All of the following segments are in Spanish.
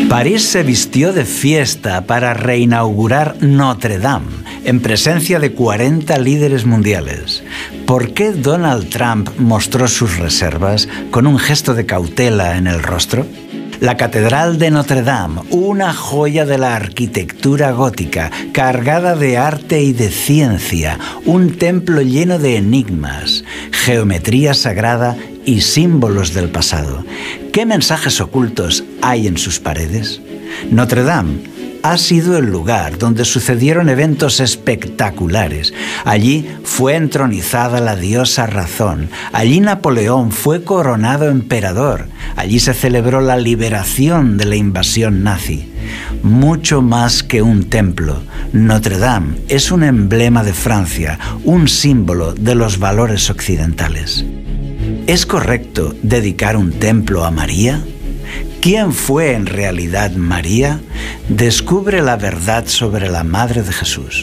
París se vistió de fiesta para reinaugurar Notre Dame en presencia de 40 líderes mundiales. ¿Por qué Donald Trump mostró sus reservas con un gesto de cautela en el rostro? La Catedral de Notre Dame, una joya de la arquitectura gótica, cargada de arte y de ciencia, un templo lleno de enigmas, geometría sagrada y símbolos del pasado. ¿Qué mensajes ocultos hay en sus paredes? Notre Dame ha sido el lugar donde sucedieron eventos espectaculares. Allí fue entronizada la diosa Razón. Allí Napoleón fue coronado emperador. Allí se celebró la liberación de la invasión nazi. Mucho más que un templo, Notre Dame es un emblema de Francia, un símbolo de los valores occidentales. ¿Es correcto dedicar un templo a María? ¿Quién fue en realidad María? Descubre la verdad sobre la Madre de Jesús.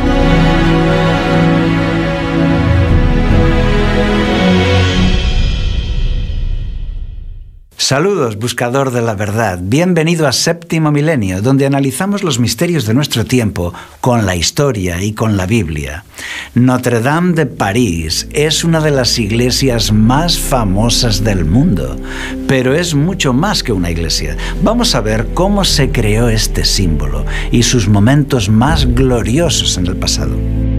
Saludos, buscador de la verdad. Bienvenido a Séptimo Milenio, donde analizamos los misterios de nuestro tiempo con la historia y con la Biblia. Notre Dame de París es una de las iglesias más famosas del mundo, pero es mucho más que una iglesia. Vamos a ver cómo se creó este símbolo y sus momentos más gloriosos en el pasado.